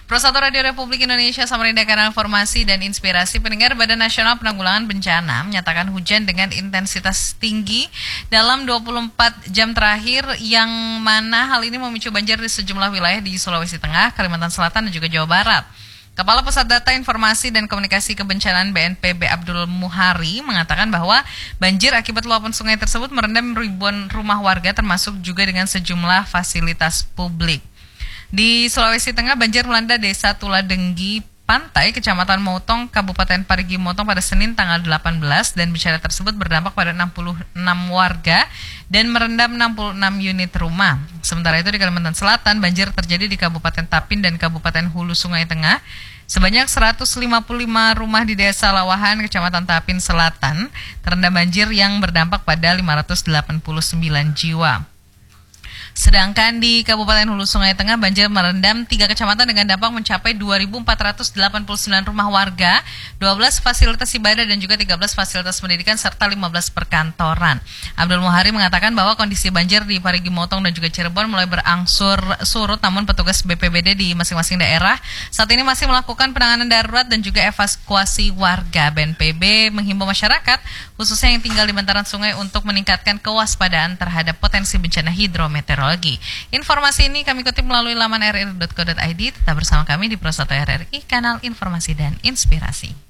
Pro1 Radio Republik Indonesia Samarinda Kanal Informasi dan Inspirasi. Pendengar, Badan Nasional Penanggulangan Bencana menyatakan hujan dengan intensitas tinggi dalam 24 jam terakhir, yang mana hal ini memicu banjir di sejumlah wilayah di Sulawesi Tengah, Kalimantan Selatan, dan juga Jawa Barat. Kepala Pusat Data Informasi dan Komunikasi Kebencanaan BNPB Abdul Muhari mengatakan bahwa banjir akibat luapan sungai tersebut merendam ribuan rumah warga, termasuk juga dengan sejumlah fasilitas publik. Di Sulawesi Tengah, banjir melanda Desa Tuladenggi Pantai, Kecamatan Motong, Kabupaten Parigi Motong pada Senin tanggal 18, dan bencana tersebut berdampak pada 66 warga dan merendam 66 unit rumah. Sementara itu di Kalimantan Selatan, banjir terjadi di Kabupaten Tapin dan Kabupaten Hulu Sungai Tengah. Sebanyak 155 rumah di Desa Lawahan, Kecamatan Tapin Selatan, terendam banjir yang berdampak pada 589 jiwa. Sedangkan di Kabupaten Hulu Sungai Tengah, banjir merendam 3 kecamatan dengan dampak mencapai 2.489 rumah warga, 12 fasilitas ibadah, dan juga 13 fasilitas pendidikan, serta 15 perkantoran. Abdul Muhari mengatakan bahwa kondisi banjir di Parigi Motong dan juga Cirebon mulai berangsur surut, namun petugas BPBD di masing-masing daerah saat ini masih melakukan penanganan darurat dan juga evakuasi warga. BNPB menghimbau masyarakat, khususnya yang tinggal di bantaran sungai, untuk meningkatkan kewaspadaan terhadap potensi bencana hidrometeorologi. Informasi ini kami kutip melalui laman rri.co.id. Tetap bersama kami di Pro1 RRI, Kanal Informasi dan Inspirasi.